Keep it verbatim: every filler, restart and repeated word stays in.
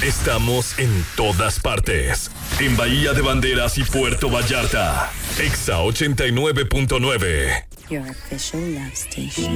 Estamos en todas partes. En Bahía de Banderas y Puerto Vallarta. Exa ochenta y nueve punto nueve. Your official love station.